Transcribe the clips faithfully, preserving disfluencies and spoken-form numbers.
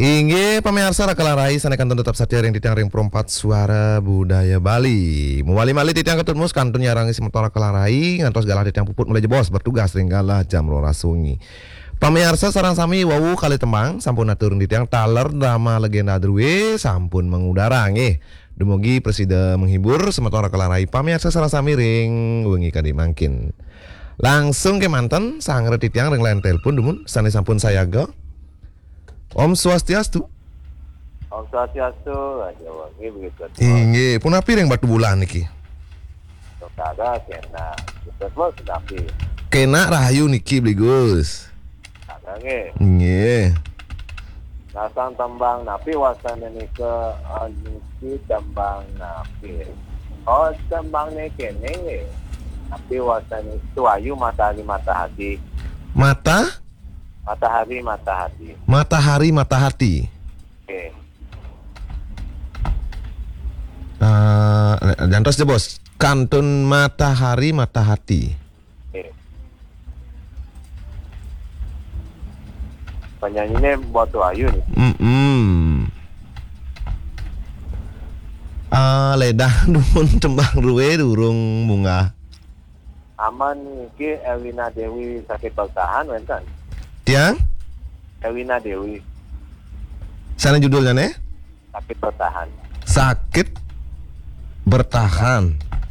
Inggih pamirsa rakalarai sanekan tetap satia ring titiang ring perempat suara budaya Bali. Muwali mali titiang ketutmus kantun nyarang isi motor rakalarai ngantos galah titiang puput mulai jebos bertugas ring galah jam rolas sungi. Pamirsa sarang sami wawu kali tembang sampun atur titiang taler drama legenda druwe sampun mengudara nggih. Dumugi presida menghibur semotor rakalarai pamirsa sarang sami ring wengi kadi mangkin. Langsung ke manten sangre titiang ring lain telepon dumun sane sampun sayaga. Om Swastiastu. Om Swastiastu, aja wangi begitu. Inggih, punapi ring batu bulan niki? Kagak kena. Kita semua napi. Kena rahayu niki bligus. Kagak nge. Nggih. Nasang tembang napi wasana nika niki tembang napi. Oh, tembang nih kene nge. Napi wasana itu ayu matahari mata hati. Mata? Matahari mata hati. Matahari mata hati. Oke. Uh, dan terus bos, kantun matahari mata hati. Oke. Penyanyinya Boto Ayu nih. Mm -mm. Uh, ledah dumun tembang ruwe durung munggah. Aman niki Elwina Dewi sakit bertahan wenten. Tiang? Elwina Dewi Sana judulnya nih? sakit bertahan. Sakit bertahan.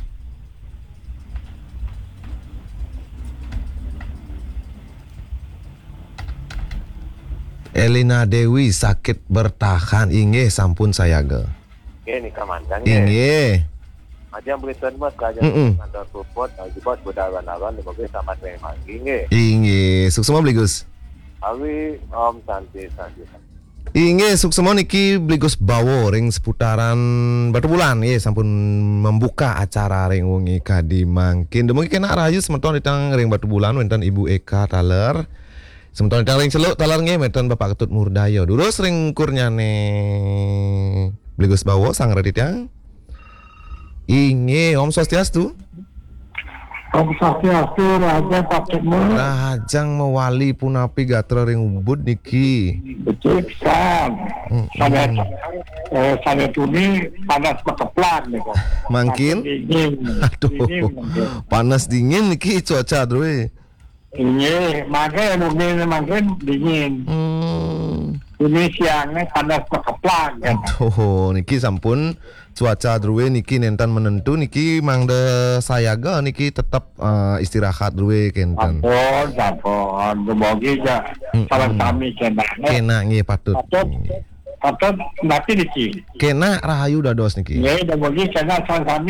Elina Dewi sakit bertahan. Inggih sampun sayaga. Oke nikah mantan Inggih. aja berituan mas kajian Mm-mm. kantor support jebot budawan-awan di mobil sama saya manggi nge. Inggih, suksema bligus. Awi Om Santi Santi. Inggih, suksema niki bligus bawo ring seputaran batu bulan nggih sampun membuka acara ring wengi kadi mangkin. Dumugi kena rahayu semeton ditang ring batu bulan wonten Ibu Eka Taler. Semeton ditang ring celuk taler nggih wonten Bapak Ketut Murdayo. Durus ring kurnyane bligus bawo sang reditang. Inggih, Om Swastiastu. Om Swastiastu, Raja Pakemu. Rajang mewali punapi gatra ring ubud niki. Betul kan. Hmm, Saya hmm. eh, saya tuni panas bekeplan nih kok. Mangkin? Dingin. Aduh, Dingin. panas dingin niki cuaca dulu. Ini makanya mungkin makin dingin. Hmm. Ini siangnya panas bekeplan kan. Aduh, niki sampun cuaca druwe niki nentan menentu niki mangde sayaga niki tetap uh, istirahat druwe kenten. Ampun, ampun. Semoga aja Mm-mm. salam kami kena. Kena nggih patut. Patut, patut nanti diki. Kena rahayu dados niki. Ya, semoga kena salam kami.